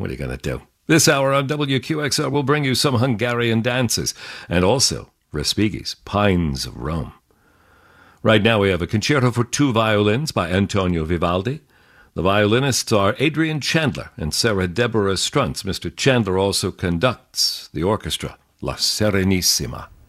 what are you going to do? This hour on WQXR will bring you some Hungarian dances and also Respighi's Pines of Rome. Right now we have a concerto for two violins by Antonio Vivaldi. The violinists are Adrian Chandler and Sarah Deborah Struntz. Mr. Chandler also conducts the orchestra, La Serenissima.